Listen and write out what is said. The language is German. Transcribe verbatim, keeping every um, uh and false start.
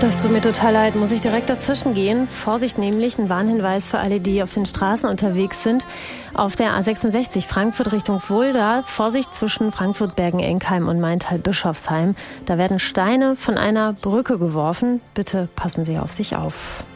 Das tut mir total leid, muss ich direkt dazwischen gehen. Vorsicht nämlich, ein Warnhinweis für alle, die auf den Straßen unterwegs sind. Auf der A sechsundsechzig Frankfurt Richtung Fulda, Vorsicht zwischen Frankfurt, Bergen-Enkheim und Maintal-Bischofsheim. Da werden Steine von einer Brücke geworfen. Bitte passen Sie auf sich auf.